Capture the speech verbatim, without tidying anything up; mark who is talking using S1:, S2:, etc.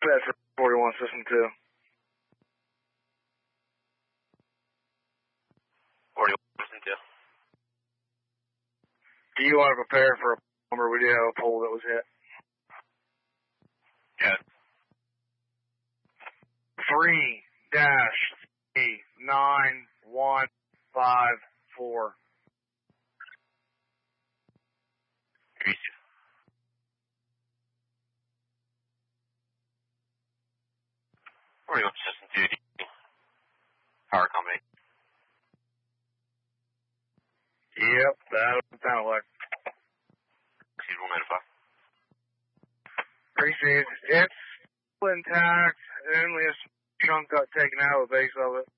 S1: That's for forty-one System two.
S2: forty-one System two.
S1: Do you want to prepare for a number? We do have a pole that was hit.
S2: Yeah.
S1: Three dash three nine one five four.
S2: forty-one System two, power company.
S1: Yep, that sounded like.
S2: Proceed one ninety-five.
S1: Proceed. It's still intact. Only a chunk got taken out of the base of it.